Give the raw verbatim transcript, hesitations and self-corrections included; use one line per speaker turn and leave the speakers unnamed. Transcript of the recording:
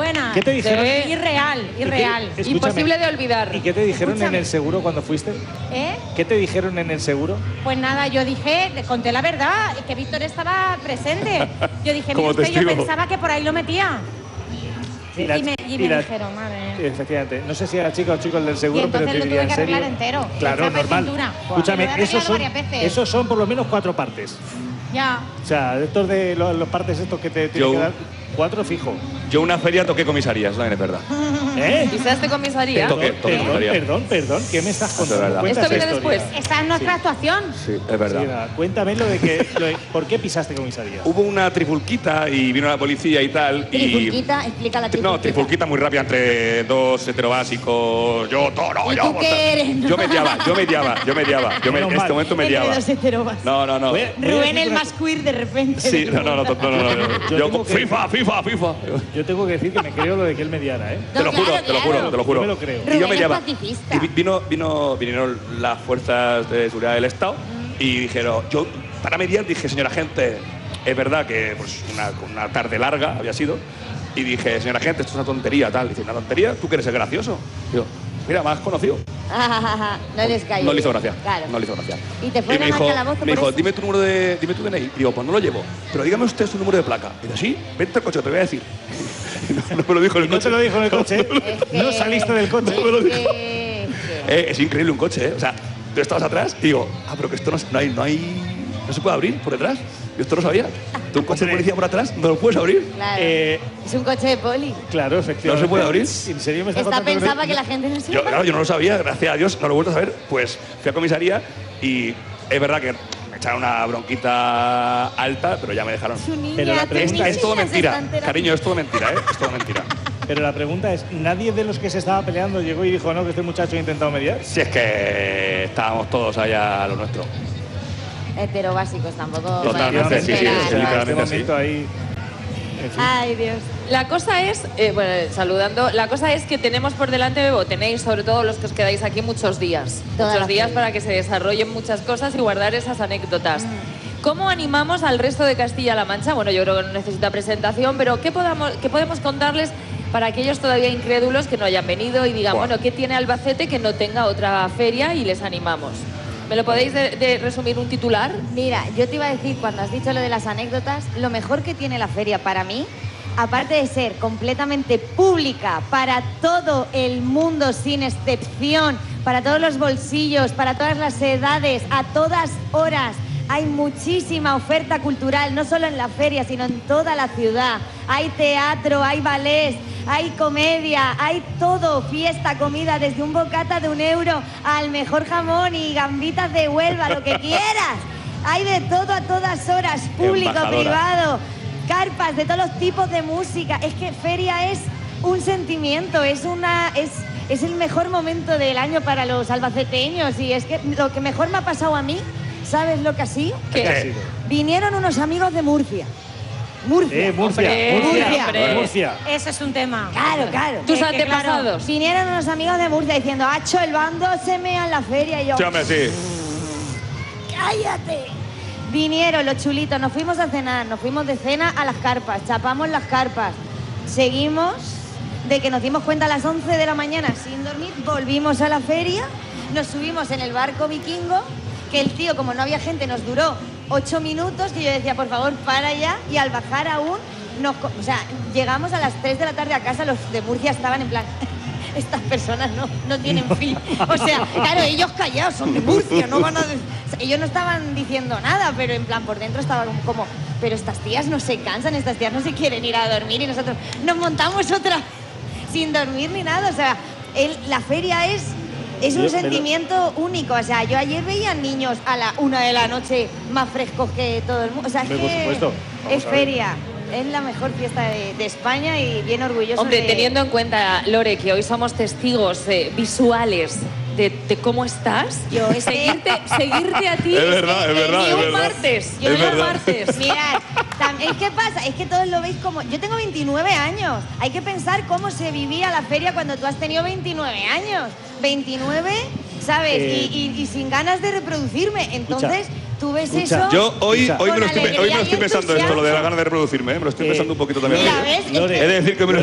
buena.
¿Qué te dijeron?
Sí. Irreal, irreal.
¿Y qué,
imposible de olvidar.
¿Y qué te dijeron
Escúchame.
en el seguro cuando fuiste?
¿Eh?
¿Qué te dijeron en el seguro?
Pues nada, yo dije, le conté la verdad, que Víctor estaba presente. Yo dije, mire
Como
usted, yo
testigo.
pensaba que por ahí lo metía.
Y, la-
y me, y
y
me
la-
dijeron, madre.
Efectivamente. No sé si era chica o chico el del
Y
seguro, pero
entonces
te
lo
diría
tuve
en
que arreglar
serio.
entero.
Claro,
Chapa y
normal.
cintura.
Escúchame,
Lo he
esos son,
arreglado varias veces.
esos son por lo menos cuatro partes.
Ya.
O sea, estos de los, los partes estos que te tienen
Yo-
que dar, cuatro fijo.
Yo una feria toqué comisarías, también es verdad.
¿Eh?
¿Pisaste comisaría?
Toqué,
Perdón,
toqué
perdón,
comisaría.
perdón, perdón, ¿qué me estás contando?
verdad.
Cuenta
Esto
esa
viene
historia.
después.
Esta es nuestra actuación.
Sí, es verdad.
Sí, nada, cuéntame lo de que, lo de- ¿por qué pisaste comisaría?
Hubo una trifulquita y vino la policía y tal.
Trifulquita, explica la
y...
trifulquita.
No, trifulquita muy rápida entre dos heterobásicos. Yo, toro,
¿Y
yo.
tú
bota-
qué eres?
Yo mediaba, yo mediaba, yo mediaba. Yo me- en
Menos
este
mal.
momento
Entre
mediaba.
dos heterobas.
No, no, no.
Voy a- voy a
Rubén
decir
el
una-
más queer de repente.
Sí, no, no, no, no, no, no, no.
Yo
Yo,
tengo que-
FIFA, FIFA, FIFA.
Yo tengo que decir que me creo lo de que él mediara, ¿eh?
Te lo
No,
juro,
claro,
te lo
claro.
juro, te lo juro.
Yo me lo creo.
Y
Rubén
yo
es
mediaba.
pacifista.
Y vi- vino, vino, vinieron las fuerzas de seguridad del Estado y dijeron, yo para mediar dije, señora gente, es verdad que pues, una, una tarde larga había sido, y dije, señora gente, esto es una tontería, tal. Dice, ¿una tontería? ¿Tú quieres ser gracioso? Digo, mira, me has conocido.
No les cayó.
No le hizo gracia.
Claro.
No le hizo gracia.
Y te
Y
fueron
me
al
dijo,
calabozo
me
por
dijo
eso.
dime tu número de, dime tu D N I. Digo, pues no lo llevo. Pero dígame usted su número de placa. Y dice, sí, vente al coche, te voy a decir. no, no me lo dijo en el
¿No
coche.
te lo dijo en el coche?
Es que-
¿No saliste del coche?
No me lo dijo.
Es que-
Eh, es increíble un coche, ¿eh? O sea, tú estabas atrás y digo, ah, pero que esto no, no hay, no hay, no se puede abrir por detrás. Yo esto no sabía. Tú un coche de policía por atrás, no lo puedes abrir.
Claro.
Eh,
es un coche de poli.
claro, efectivamente.
¿No se puede abrir?
¿En serio me estás
Esta
contando?
pensaba que la gente no se
Yo, claro, yo no lo sabía, gracias a Dios, no lo he vuelto a saber. Pues fui a comisaría y es verdad que me echaron una bronquita alta, pero ya me dejaron.
Su niña,
Pero la
tu
pregunta
niña
Es todo
se está
mentira,
enterando.
cariño, es todo mentira, ¿eh? Es todo mentira.
Pero la pregunta es, ¿nadie de los que se estaba peleando llegó y dijo, no, que este muchacho ha intentado mediar?
Si es que estábamos todos allá a lo nuestro.
Heterobásicos tampoco.
Totalmente,
podemos
sí, sí,
esperar.
sí,
En este
literalmente así.
momento ahí... en fin.
Ay, Dios.
La cosa es, eh, bueno, saludando, la cosa es que tenemos por delante, o tenéis sobre todo los que os quedáis aquí muchos días.
Toda la
muchos días
feria.
para que se desarrollen muchas cosas y guardar esas anécdotas. ¿Cómo animamos al resto de Castilla-La Mancha? Bueno, yo creo que no necesita presentación, pero ¿qué, podamos, qué podemos contarles para aquellos todavía incrédulos que no hayan venido y digan,
Buah.
bueno, ¿qué tiene Albacete que no tenga otra feria? Y les animamos. ¿Me lo podéis de- de resumir un titular?
Mira, yo te iba a decir, cuando has dicho lo de las anécdotas, lo mejor que tiene la feria para mí, aparte de ser completamente pública para todo el mundo sin excepción, para todos los bolsillos, para todas las edades, a todas horas, hay muchísima oferta cultural, no solo en la feria, sino en toda la ciudad. Hay teatro, hay ballet, hay comedia, hay todo, fiesta, comida, desde un bocata de un euro al mejor jamón y gambitas de Huelva, lo que quieras. Hay de todo a todas horas, público,
Embajadora.
privado, carpas de todos los tipos de música. Es que feria es un sentimiento, es una es es el mejor momento del año para los albaceteños y es que lo que mejor me ha pasado a mí, ¿sabes lo que ha sido?
¿Qué ha
¿Qué?
sido?
Vinieron unos amigos de Murcia. Murcia.
Eh, Murcia,
Hombre,
Murcia,
hombre.
Murcia.
Eso es un tema.
Claro, claro.
Tus
Es que,
antepasados.
Vinieron unos amigos de Murcia diciendo, Hacho, el bando se mea en la feria. Y yo,
Sí, hombre, sí.
cállate. Vinieron los chulitos, nos fuimos a cenar, nos fuimos de cena a las carpas, chapamos las carpas. Seguimos, de que nos dimos cuenta a las once de la mañana sin dormir, volvimos a la feria, nos subimos en el barco vikingo, que el tío, como no había gente, nos duró ocho minutos, que yo decía, por favor, para ya, y al bajar aún, nos, co- o sea, llegamos a las tres de la tarde a casa, los de Murcia estaban en plan... Estas personas no, no tienen fin. O sea, claro, ellos callados, son de Murcia, no van a... de- o sea, ellos no estaban diciendo nada, pero en plan, por dentro estaban como... Pero estas tías no se cansan, estas tías no se quieren ir a dormir y nosotros nos montamos otra sin dormir ni nada. O sea, el- la feria es... Es un
Yo me lo-
sentimiento único. O sea, yo ayer veía niños a la una de la noche más frescos que todo el mundo. O sea, es
Hombre, por
que
supuesto. Vamos
es
a ver.
feria. Es la mejor fiesta de, de España y bien orgulloso
Hombre,
de...
teniendo en cuenta, Lore, que hoy somos testigos eh, visuales de, de cómo estás,
Yo es que-
seguirte, seguirte a ti
Es verdad, es verdad,
ni
es
un
verdad.
martes,
Yo
ni
no-
un martes.
Mirad, tam- ¿qué pasa? Es que todos lo veis como... Yo tengo veintinueve años. Hay que pensar cómo se vivía la feria cuando tú has tenido veintinueve años. veintinueve, ¿sabes?
Eh,
y, y- y sin ganas de reproducirme. Entonces, tú ves
escucha.
eso...
Yo hoy,
Escucha.
hoy me lo
Con
estoy, hoy me lo
alegría
estoy
y
pensando esto, lo de la
entusiasmo.
gana de reproducirme, ¿eh? Me lo estoy
Eh,
pensando un poquito también.
Mira,
hoy, ¿eh?
¿ves?
Lore,
He de decir que me lo